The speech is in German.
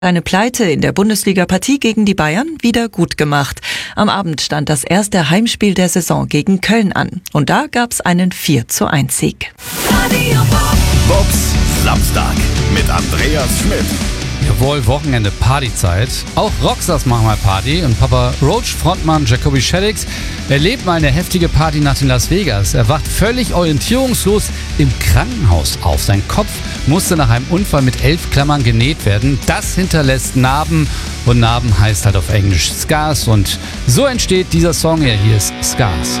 Eine Pleite in der Bundesliga-Partie gegen die Bayern wieder gut gemacht. Am Abend stand das erste Heimspiel der Saison gegen Köln an. Und da gab's einen 4:1-Sieg. Vox Samstag mit Andreas Schmidt. Jawohl, Wochenende, Partyzeit. Auch Rockstars machen mal Party und Papa Roach, Frontmann Jacoby Shaddix, erlebt mal eine heftige Partynacht in Las Vegas. Er wacht völlig orientierungslos im Krankenhaus auf. Sein Kopf musste nach einem Unfall mit 11 Klammern genäht werden. Das hinterlässt Narben und Narben heißt halt auf Englisch Scars und so entsteht dieser Song. Ja, hier ist Scars.